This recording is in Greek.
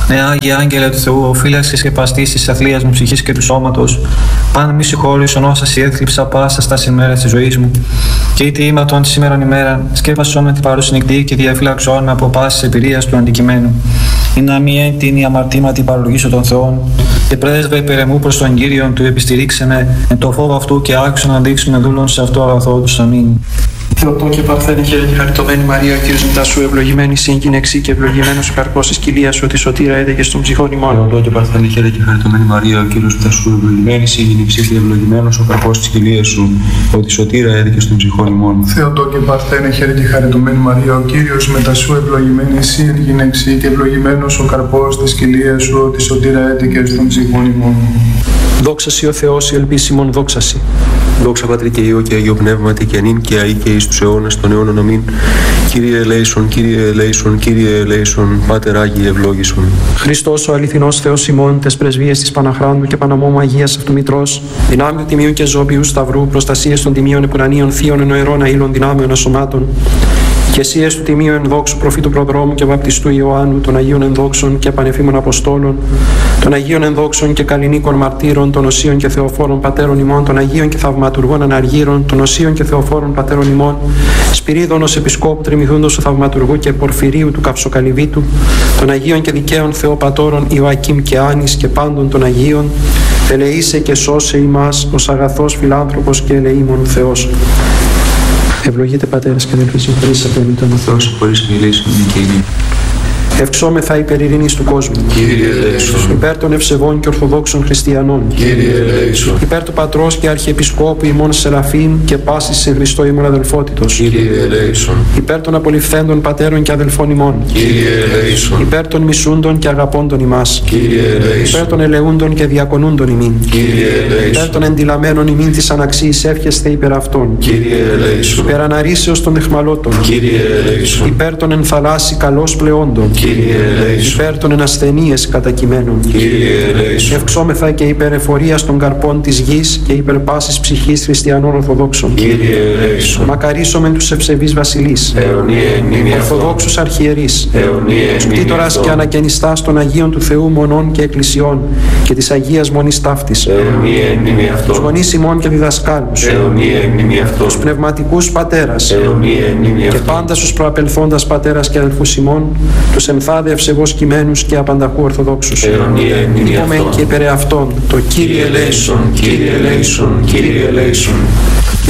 Άγιε Άγγελε του Θεού, ο φύλαξης και παστής της αθλίας μου ψυχής και του σώματος, πάνε μη συγχώρησον όσα σοι έθλιψα πάσα στα ημέρας της ζωής μου. Και είτε ήματον τη σήμερον ημέρα, σκέπασον με την παρουσυνεκτή και διαφύλαξον από πάσης εμπειρίας του αντικειμένου. Ή να μη έντυνη αμαρτήματι παρολογήσω των Θεών, και πρέσβε υπερεμού προς τον Κύριον του επιστηρίξε με εν το φόβο αυτού και άξιο να δείξουμε δούλων σε αυτό αγαθό του. Αμήν. Θεοτό και παρθένε χαίρε και χαριτωμένη Μαρία, ο Κύριος μετά σου ευλογημένη συν γυναίξη και ευλογημένος ο καρπός της κοιλίας σου, ότι σωτήρα έδεγε στον ψυχών ημών. Θεοτό και παρθένε χαίρε και χαριτωμένη Μαρία, ο Κύριος μετά σου ευλογημένη συν γυναίξη και ευλογημένος ο καρπός της κοιλίας σου, ότι σωτήρα έδεγε στον ψυχών ημών. Θεοτό και παρθένε χαίρε και χαριτωμένη Μαρία, ο Κύριος μετά σου ευλογημένη συν γυναίξη και ευλογημένος ο καρπός της κοιλίας σου, ότι σωτήρα έδεγε στον ψυχών ημών. Δόξα σοι ο Θεός, η ελπίσιμον δόξα σοι. Δόξα Πατρί και Υιό και Αγίο Πνεύματι και νυν και αεί και εις τους αιώνας των αιώνων. Αμήν. Κύριε ελέησον, Κύριε ελέησον, Κύριε ελέησον, Πάτερ Άγιε ευλόγησον. Χριστός ο αληθινός Θεός ημών, τες πρεσβείες της Παναχράντου και Παναμόμου Αγίας Αυτομητρός, δυνάμει του Τιμίου και Ζώπιου Σταυρού, προστασίες των Τιμίων Επουρανίων Θείων Ενοερών Αήλων Δυνάμεων Ασωμάτων, ηγεσίες του Τιμίου Ενδόξου Προφήτου Προδρόμου και Βαπτιστού Ιωάννου, των Αγίων Ενδόξων και Πανεφήμων Αποστόλων, των Αγίων Ενδόξων και Καλλινίκων Μαρτύρων, των Οσίων και Θεοφόρων Πατέρων ημών, των Αγίων και Θαυματουργών Αναργύρων, των Οσίων και Θεοφόρων Πατέρων ημών, Σπυρίδων ως Επισκόπου Τριμηθούντος του Θαυματουργού και Πορφυρίου του Καυσοκαλυβίτου, των Αγίων και Δικαίων Θεοπατώρων Ιωακήμ και Άνης και πάντων των Αγίων, ελεήσε και σώσε ημάς ως αγαθός φιλάνθρωπος και ελεήμων Θεός. Ευλογείτε πατέρες και αδελφοί, συγχωρείς απέναντι ο Θεός, συγχωρείς και ηλίησον και ειρήνη. Ευξόμεθα υπέρ ειρήνης του κόσμου. Κύριε ελέησον. Υπέρ των ευσεβών και ορθοδόξων χριστιανών. Κύριε ελέησον. Υπέρ του Πατρός και Αρχιεπισκόπου ημών Σεραφείμ και πάσης σε Χριστό ημών αδελφότητος. Κύριε ελέησον. Υπέρ των απολυφθέντων πατέρων και αδελφών ημών. Κύριε ελέησον. Υπέρ των μισούντων και αγαπώντων ημάς. Κύριε ελέησον. Υπέρ των ελεούντων και διακονούντων ημίν. Κύριε ελέησον. Υπέρ των εντυλαμένων ημίν της αναξίης εύχεστε υπέρ αυτών. Κύριε ελέησον. Υπέρ αναρρήσεως των εχμαλώτων. Κύριε ελέησον. Υπέρ των ενθαλάσσι καλώς πλεόντων. Κύριε ελέησον. Υπέρ των ενασθενείες κατακειμένων. Κύριε ελέησον. Ευξόμεθα και υπέρ εφορίας των καρπών της γης και υπέρ πάσης ψυχής χριστιανών Ορθοδόξων. Κύριε ελέησον. Μακαρίσομεν τους ευσεβείς βασιλείς. Αιωνία μνήμη αυτών. Ορθοδόξους αρχιερείς. Αιωνία μνήμη Κτήτορας αυτών. και ανακαινιστάς των Αγίων του Θεού μονών και εκκλησιών και της Αγίας Μονής Ταύτης. Αιωνία μνήμη Τους αυτών. γονείς ημών και διδασκάλους. Αιωνία μνήμη αυτών. Τους πνευματικούς πατέρας. Αιωνία μνήμη Και αυτών. πάντα στους προαπελθόντας πατέρας και αδελφούς ημών, τους ενθάδε ευσεβώς κειμένους και απανταχού Ορθοδόξους. Αιωνία μνήμη Είπομεν αυτών. και υπέρ αυτών το Κύριε ελέησον, Κύριε ελέησον. Κύριε ελέησον.